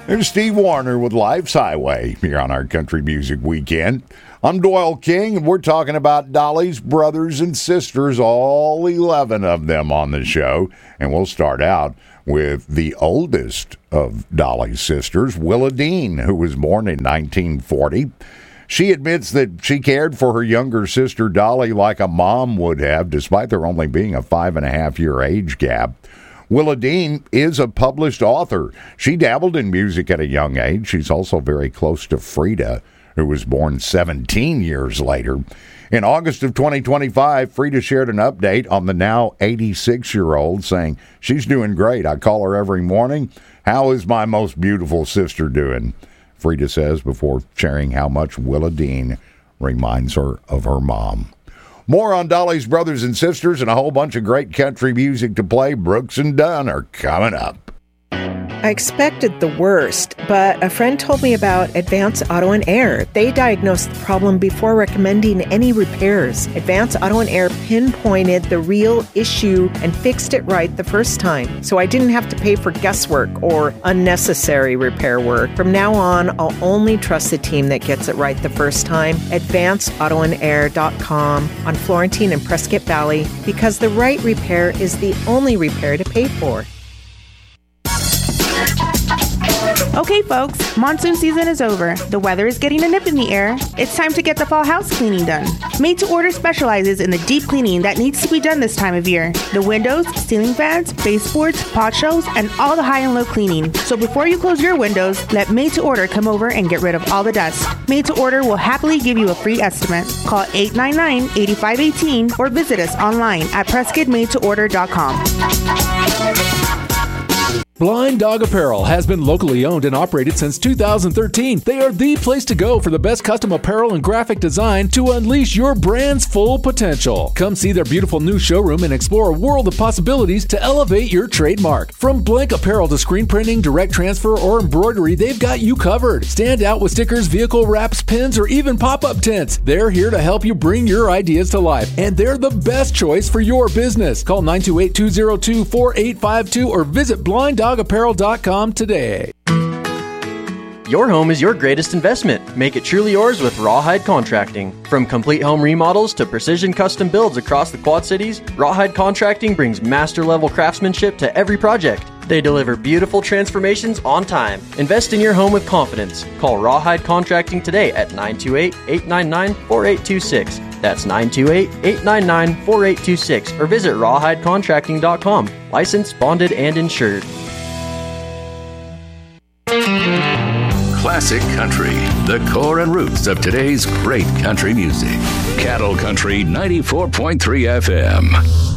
There's Steve Warner with Life's Highway here on our Country Music Weekend. I'm Doyle King, and we're talking about Dolly's brothers and sisters, all 11 of them on the show. And we'll start out with the oldest of Dolly's sisters, Willa Dean, who was born in 1940. She admits that she cared for her younger sister, Dolly, like a mom would have, despite there only being a 5.5-year age gap. Willa Dean is a published author. She dabbled in music at a young age. She's also very close to Frida, who was born 17 years later. In August of 2025, Frida shared an update on the now 86-year-old, saying, "She's doing great. I call her every morning. How is my most beautiful sister doing?" Frida says before sharing how much Willa Dean reminds her of her mom. More on Dolly's brothers and sisters and a whole bunch of great country music to play. Brooks and Dunn are coming up. I expected the worst, but a friend told me about Advance Auto and Air. They diagnosed the problem before recommending any repairs. Advance Auto and Air pinpointed the real issue and fixed it right the first time, so I didn't have to pay for guesswork or unnecessary repair work. From now on, I'll only trust the team that gets it right the first time. AdvanceAutoandAir.com on Florentine and Prescott Valley, because the right repair is the only repair to pay for. Okay, folks, monsoon season is over. The weather is getting a nip in the air. It's time to get the fall house cleaning done. Made to Order specializes in the deep cleaning that needs to be done this time of year. The windows, ceiling fans, baseboards, pot shelves, and all the high and low cleaning. So before you close your windows, let Made to Order come over and get rid of all the dust. Made to Order will happily give you a free estimate. Call 899-8518 or visit us online at PrescottMadeToOrder.com. Blind Dog Apparel has been locally owned and operated since 2013. They are the place to go for the best custom apparel and graphic design to unleash your brand's full potential. Come see their beautiful new showroom and explore a world of possibilities to elevate your trademark. From blank apparel to screen printing, direct transfer, or embroidery, they've got you covered. Stand out with stickers, vehicle wraps, pins, or even pop-up tents. They're here to help you bring your ideas to life, and they're the best choice for your business. Call 928-202-4852 or visit BlindDogApparel.com today. Your home is your greatest investment. Make it truly yours with Rawhide Contracting. From complete home remodels to precision custom builds across the Quad Cities, Rawhide Contracting brings master-level craftsmanship to every project. They deliver beautiful transformations on time. Invest in your home with confidence. Call Rawhide Contracting today at 928-899-4826. That's 928-899-4826. Or visit rawhidecontracting.com. Licensed, bonded, and insured. Classic Country, the core and roots of today's great country music. Cattle Country 94.3 FM.